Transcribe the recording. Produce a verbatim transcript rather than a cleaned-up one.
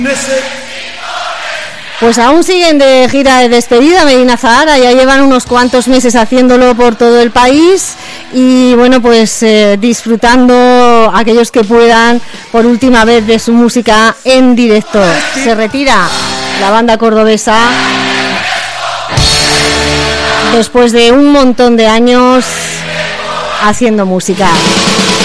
Pues aún siguen de gira de despedida Medina Zahara, ya llevan unos cuantos meses haciéndolo por todo el país y bueno, pues eh, disfrutando aquellos que puedan por última vez de su música en directo. Se retira la banda cordobesa después de un montón de años haciendo música.